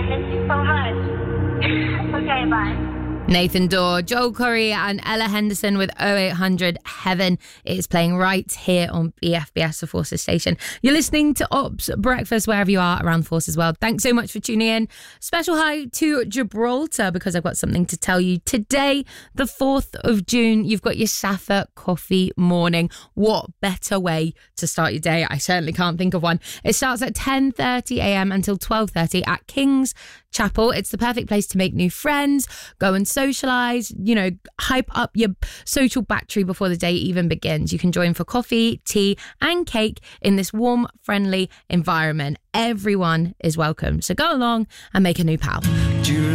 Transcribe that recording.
Thank you so much. Okay, bye. Nathan Dorr, Joel Corey and Ella Henderson with 0800 Heaven. It is playing right here on BFBS, the Forces station. You're listening to Ops Breakfast wherever you are around the Forces world. Thanks so much for tuning in. Special hi to Gibraltar because I've got something to tell you. Today, the 4th of June, you've got your Safa coffee morning. What better way to start your day? I certainly can't think of one. It starts at 10:30 a.m. until 12:30 at King's Chapel. It's the perfect place to make new friends, go and socialise, hype up your social battery before the day even begins. You can join for coffee, tea and cake in this warm, friendly environment. Everyone is welcome. So go along and make a new pal.